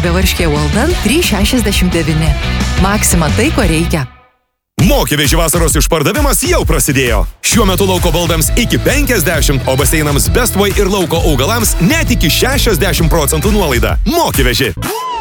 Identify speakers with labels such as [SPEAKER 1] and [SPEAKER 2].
[SPEAKER 1] Karvė varškė Walden 3,69. Maxima tai, ko reikia.
[SPEAKER 2] Mokyveži vasaros išpardavimas jau prasidėjo. Šiuo metu lauko baldams iki 50, o baseinams Bestway ir lauko augalams net iki 60% nuolaida. Mokyveži.